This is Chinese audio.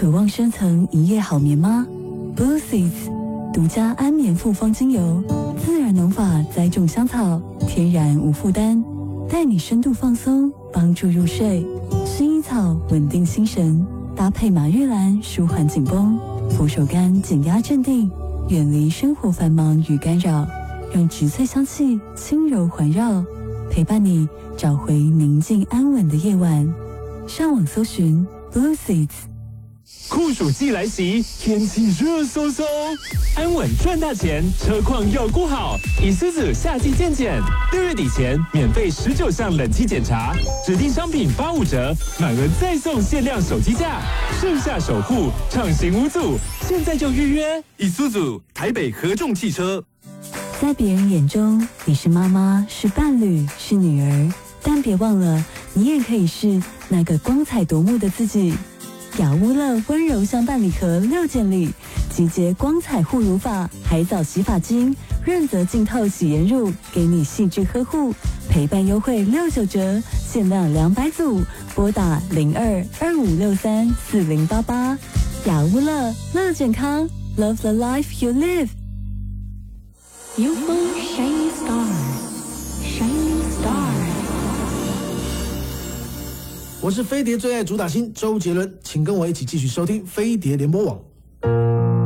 渴望深层一夜好眠吗 ？Blue Seeds 独家安眠复方精油，自然农法栽种香草，天然无负担，带你深度放松，帮助入睡。薰衣草稳定心神，搭配马玉兰舒缓紧绷，佛手柑减压镇定，远离生活繁忙与干扰，让植萃香气轻柔环绕，陪伴你找回宁静安稳的夜晚。上网搜寻 Blue Seeds。 酷暑季来袭，天气热飕飕，安稳赚大钱，车况要顾好。Isuzu夏季健检，6月底前免费19项冷气检查，指定商品85折，满额再送限量手机架，盛夏守护，畅行无阻，现在就预约。 Isuzu 台北合众汽车。 在别人眼中，你是妈妈，是伴侣，是女儿，但别忘了，你也可以是那个光彩夺目的自己。雅乌乐温柔相伴礼盒6件礼，集结光彩护乳法、海藻洗发精、润泽净透洗颜乳，给你细致呵护，陪伴优惠69折，限量200组，拨打02-2563-4088。雅乌乐，乐健康 ，Love the life you live。 UFO Shining Star Shining Star。 我是飞碟最爱主打星周杰伦，请跟我一起继续收听飞碟联播网。